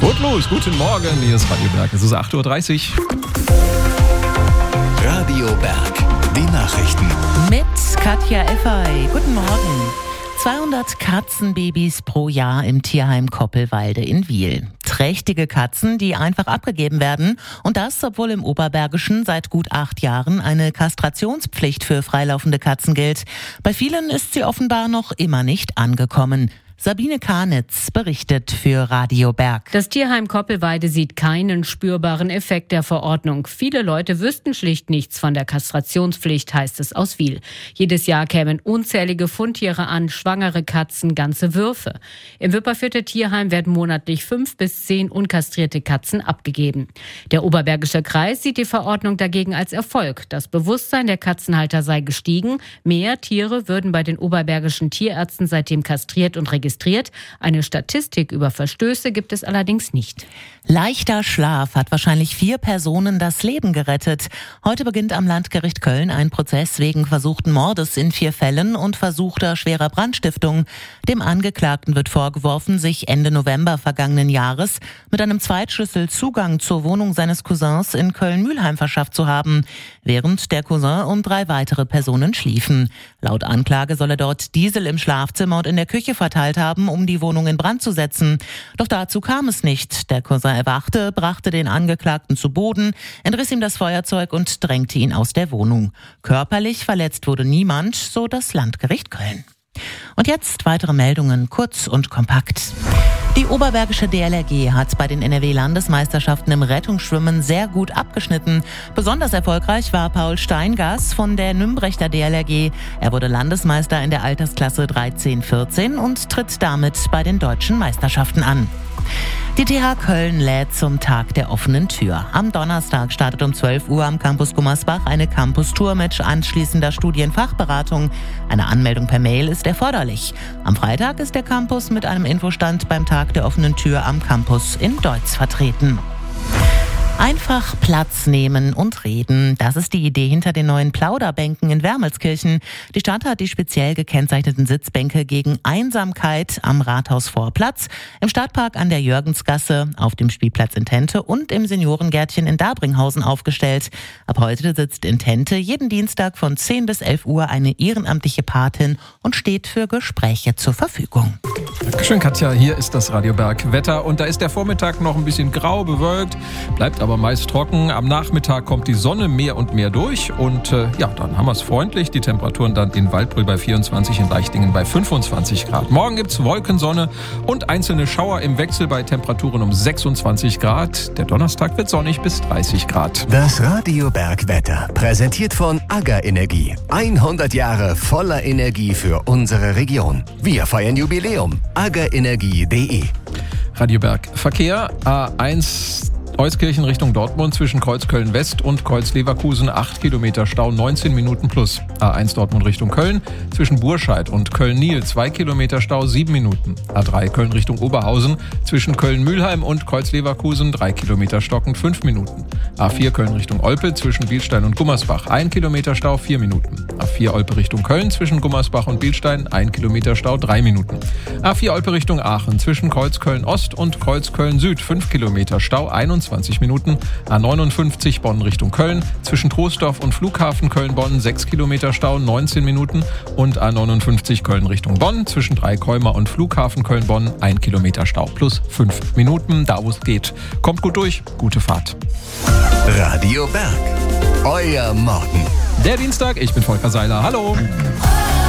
Los, guten Morgen, hier ist Radio Berg, es ist 8.30 Uhr. Radio Berg, die Nachrichten. Mit Katja Effey. Guten Morgen. 200 Katzenbabys pro Jahr im Tierheim Koppelwalde in Wiel. Trächtige Katzen, die einfach abgegeben werden. Und das, obwohl im Oberbergischen seit gut 8 Jahren eine Kastrationspflicht für freilaufende Katzen gilt. Bei vielen ist sie offenbar noch immer nicht angekommen. Sabine Karnitz berichtet für Radio Berg. Das Tierheim Koppelweide sieht keinen spürbaren Effekt der Verordnung. Viele Leute wüssten schlicht nichts von der Kastrationspflicht, heißt es aus Wiel. Jedes Jahr kämen unzählige Fundtiere an, schwangere Katzen, ganze Würfe. Im Wipperfürther Tierheim werden monatlich 5 bis 10 unkastrierte Katzen abgegeben. Der Oberbergische Kreis sieht die Verordnung dagegen als Erfolg. Das Bewusstsein der Katzenhalter sei gestiegen. Mehr Tiere würden bei den oberbergischen Tierärzten seitdem kastriert und registriert. Eine Statistik über Verstöße gibt es allerdings nicht. Leichter Schlaf hat wahrscheinlich 4 Personen das Leben gerettet. Heute beginnt am Landgericht Köln ein Prozess wegen versuchten Mordes in 4 Fällen und versuchter schwerer Brandstiftung. Dem Angeklagten wird vorgeworfen, sich Ende November vergangenen Jahres mit einem Zweitschlüssel Zugang zur Wohnung seines Cousins in Köln-Mülheim verschafft zu haben, während der Cousin und 3 weitere Personen schliefen. Laut Anklage soll er dort Diesel im Schlafzimmer und in der Küche verteilt haben, um die Wohnung in Brand zu setzen. Doch dazu kam es nicht. Der Cousin erwachte, brachte den Angeklagten zu Boden, entriss ihm das Feuerzeug und drängte ihn aus der Wohnung. Körperlich verletzt wurde niemand, so das Landgericht Köln. Und jetzt weitere Meldungen, kurz und kompakt. Die Oberbergische DLRG hat bei den NRW-Landesmeisterschaften im Rettungsschwimmen sehr gut abgeschnitten. Besonders erfolgreich war Paul Steingass von der Nümbrechter DLRG. Er wurde Landesmeister in der Altersklasse 13-14 und tritt damit bei den deutschen Meisterschaften an. Die TH Köln lädt zum Tag der offenen Tür. Am Donnerstag startet um 12 Uhr am Campus Gummersbach eine Campus-Tour mit anschließender Studienfachberatung. Eine Anmeldung per Mail ist erforderlich. Am Freitag ist der Campus mit einem Infostand beim Tag der offenen Tür am Campus in Deutz vertreten. Einfach Platz nehmen und reden. Das ist die Idee hinter den neuen Plauderbänken in Wermelskirchen. Die Stadt hat die speziell gekennzeichneten Sitzbänke gegen Einsamkeit am Rathausvorplatz, im Stadtpark an der Jörgensgasse, auf dem Spielplatz in Tente und im Seniorengärtchen in Dabringhausen aufgestellt. Ab heute sitzt in Tente jeden Dienstag von 10 bis 11 Uhr eine ehrenamtliche Patin und steht für Gespräche zur Verfügung. Dankeschön, Katja. Hier ist das Radio Berg Wetter und da ist der Vormittag noch ein bisschen grau bewölkt, bleibt aber meist trocken. Am Nachmittag kommt die Sonne mehr und mehr durch und dann haben wir es freundlich. Die Temperaturen dann in Waldbrühl bei 24, in Leichtingen bei 25 Grad. Morgen gibt es Wolkensonne und einzelne Schauer im Wechsel bei Temperaturen um 26 Grad. Der Donnerstag wird sonnig bis 30 Grad. Das Radio Berg Wetter, präsentiert von AGA Energie. 100 Jahre voller Energie für unsere Region. Wir feiern Jubiläum. agaenergie.de. Radio Berg Verkehr, A1 Euskirchen Richtung Dortmund zwischen Kreuzköln-West und Kreuz-Leverkusen 8 Kilometer Stau, 19 Minuten plus. A1 Dortmund Richtung Köln zwischen Burscheid und Köln-Niel 2 Kilometer Stau, 7 Minuten. A3 Köln Richtung Oberhausen zwischen Köln-Mülheim und Kreuz-Leverkusen 3 Kilometer stockend, 5 Minuten. A4 Köln Richtung Olpe zwischen Bielstein und Gummersbach 1 Kilometer Stau, 4 Minuten. A4 Olpe Richtung Köln zwischen Gummersbach und Bielstein 1 Kilometer Stau, 3 Minuten. A4 Olpe Richtung Aachen zwischen Kreuzköln-Ost und Kreuzköln-Süd 5 Kilometer Stau, 21 Minuten. A59 Bonn Richtung Köln zwischen Troisdorf und Flughafen Köln-Bonn 6 Kilometer Stau, 19 Minuten. Und A59 Köln Richtung Bonn zwischen Dreikäumer und Flughafen Köln-Bonn 1 Kilometer Stau plus 5 Minuten. Da wo es geht. Kommt gut durch, gute Fahrt. Radio Berg, euer Morgen. Der Dienstag, ich bin Volker Seiler. Hallo.